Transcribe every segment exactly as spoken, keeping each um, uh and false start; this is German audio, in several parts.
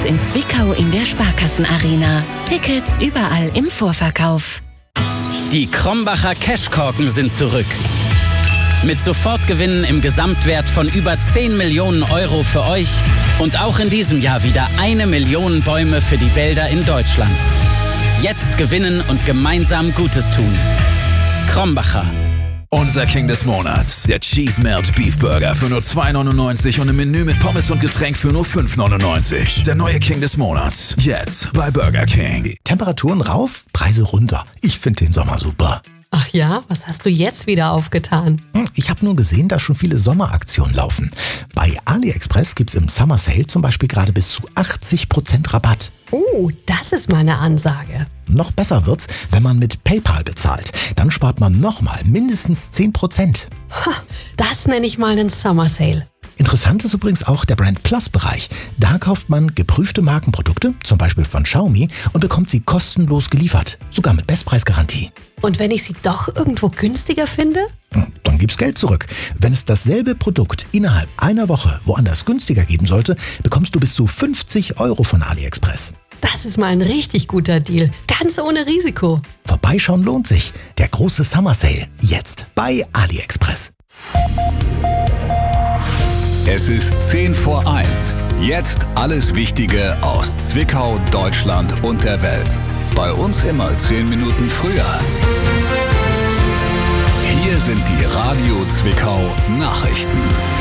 Jetzt in Zwickau in der Sparkassenarena. Tickets überall im Vorverkauf. Die Krombacher Cashkorken sind zurück. Mit Sofortgewinnen im Gesamtwert von über zehn Millionen Euro für euch und auch in diesem Jahr wieder eine Million Bäume für die Wälder in Deutschland. Jetzt gewinnen und gemeinsam Gutes tun. Krombacher. Unser King des Monats, der Cheese Melt Beef Burger für nur zwei neunundneunzig und im Menü mit Pommes und Getränk für nur fünf neunundneunzig. Der neue King des Monats, jetzt bei Burger King. Temperaturen rauf, Preise runter. Ich finde den Sommer super. Ach ja, was hast du jetzt wieder aufgetan? Ich habe nur gesehen, dass schon viele Sommeraktionen laufen. Bei AliExpress gibt's im Summer Sale zum Beispiel gerade bis zu achtzig Prozent Rabatt. Oh, das ist mal eine Ansage. Noch besser wird's, wenn man mit PayPal bezahlt. Dann spart man nochmal mindestens zehn Prozent. Ha, das nenne ich mal einen Summer Sale. Interessant ist übrigens auch der Brand Plus Bereich. Da kauft man geprüfte Markenprodukte, zum Beispiel von Xiaomi, und bekommt sie kostenlos geliefert. Sogar mit Bestpreisgarantie. Und wenn ich sie doch irgendwo günstiger finde? Dann gibt's Geld zurück. Wenn es dasselbe Produkt innerhalb einer Woche woanders günstiger geben sollte, bekommst du bis zu fünfzig Euro von AliExpress. Das ist mal ein richtig guter Deal. Ganz ohne Risiko. Vorbeischauen lohnt sich. Der große Summer Sale. Jetzt bei AliExpress. Es ist zehn vor eins. Jetzt alles Wichtige aus Zwickau, Deutschland und der Welt. Bei uns immer zehn Minuten früher. Hier sind die Radio Zwickau Nachrichten.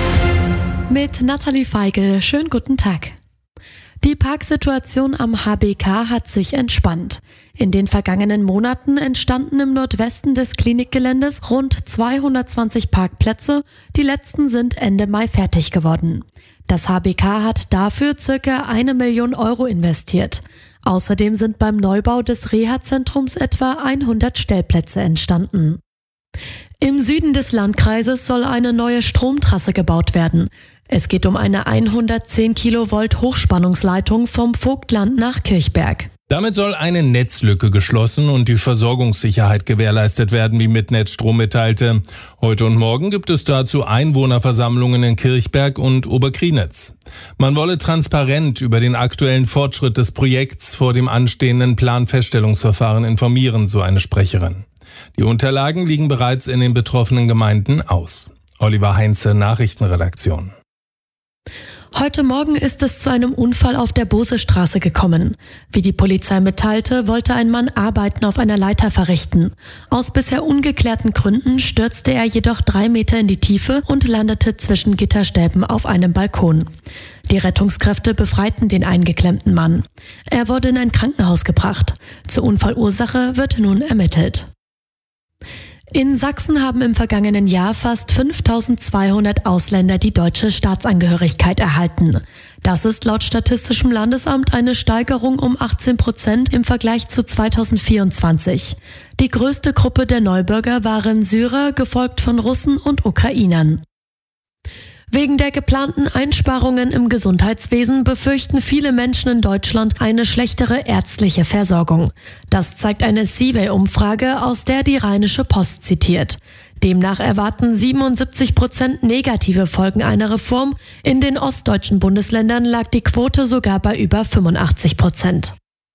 Mit Nathalie Feigl. Schönen guten Tag. Die Parksituation am H B K hat sich entspannt. In den vergangenen Monaten entstanden im Nordwesten des Klinikgeländes rund zweihundertzwanzig Parkplätze. Die letzten sind Ende Mai fertig geworden. Das H B K hat dafür circa eine Million Euro investiert. Außerdem sind beim Neubau des Reha-Zentrums etwa hundert Stellplätze entstanden. Im Süden des Landkreises soll eine neue Stromtrasse gebaut werden. Es geht um eine hundertzehn Kilovolt Hochspannungsleitung vom Vogtland nach Kirchberg. Damit soll eine Netzlücke geschlossen und die Versorgungssicherheit gewährleistet werden, wie Mitnetz-Strom mitteilte. Heute und morgen gibt es dazu Einwohnerversammlungen in Kirchberg und Oberkrienitz. Man wolle transparent über den aktuellen Fortschritt des Projekts vor dem anstehenden Planfeststellungsverfahren informieren, so eine Sprecherin. Die Unterlagen liegen bereits in den betroffenen Gemeinden aus. Oliver Heinze, Nachrichtenredaktion. Heute Morgen ist es zu einem Unfall auf der Bosestraße gekommen. Wie die Polizei mitteilte, wollte ein Mann Arbeiten auf einer Leiter verrichten. Aus bisher ungeklärten Gründen stürzte er jedoch drei Meter in die Tiefe und landete zwischen Gitterstäben auf einem Balkon. Die Rettungskräfte befreiten den eingeklemmten Mann. Er wurde in ein Krankenhaus gebracht. Zur Unfallursache wird nun ermittelt. In Sachsen haben im vergangenen Jahr fast fünftausendzweihundert Ausländer die deutsche Staatsangehörigkeit erhalten. Das ist laut Statistischem Landesamt eine Steigerung um achtzehn Prozent im Vergleich zu zweitausendvierundzwanzig. Die größte Gruppe der Neubürger waren Syrer, gefolgt von Russen und Ukrainern. Wegen der geplanten Einsparungen im Gesundheitswesen befürchten viele Menschen in Deutschland eine schlechtere ärztliche Versorgung. Das zeigt eine Seaway-Umfrage, aus der die Rheinische Post zitiert. Demnach erwarten siebenundsiebzig Prozent negative Folgen einer Reform. In den ostdeutschen Bundesländern lag die Quote sogar bei über fünfundachtzig Prozent.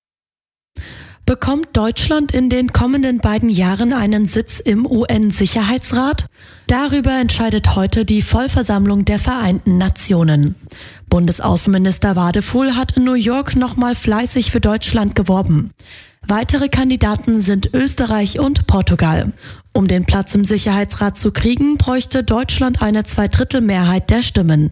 Bekommt Deutschland in den kommenden beiden Jahren einen Sitz im U N-Sicherheitsrat? Darüber entscheidet heute die Vollversammlung der Vereinten Nationen. Bundesaußenminister Wadefuhl hat in New York nochmal fleißig für Deutschland geworben. Weitere Kandidaten sind Österreich und Portugal. Um den Platz im Sicherheitsrat zu kriegen, bräuchte Deutschland eine Zweidrittelmehrheit der Stimmen.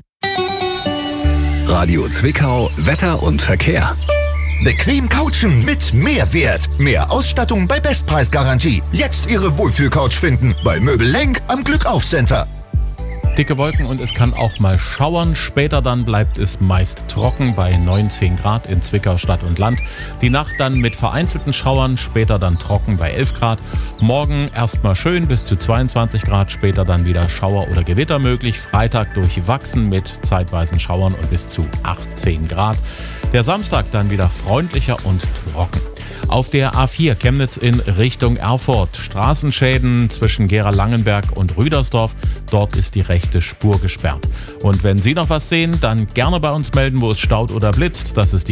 Radio Zwickau, Wetter und Verkehr. Bequem couchen mit Mehrwert. Mehr Ausstattung bei Bestpreisgarantie. Jetzt Ihre Wohlfühlcouch finden bei Möbel Lenk am Glückauf-Center. Dicke Wolken und es kann auch mal schauern. Später dann bleibt es meist trocken bei neunzehn Grad in Zwickau Stadt und Land. Die Nacht dann mit vereinzelten Schauern, später dann trocken bei elf Grad. Morgen erstmal schön bis zu zweiundzwanzig Grad, später dann wieder Schauer oder Gewitter möglich. Freitag durchwachsen mit zeitweisen Schauern und bis zu achtzehn Grad. Der Samstag dann wieder freundlicher und trocken. Auf der A vier Chemnitz in Richtung Erfurt. Straßenschäden zwischen Gera-Langenberg und Rüdersdorf. Dort ist die rechte Spur gesperrt. Und wenn Sie noch was sehen, dann gerne bei uns melden, wo es staut oder blitzt. Das ist die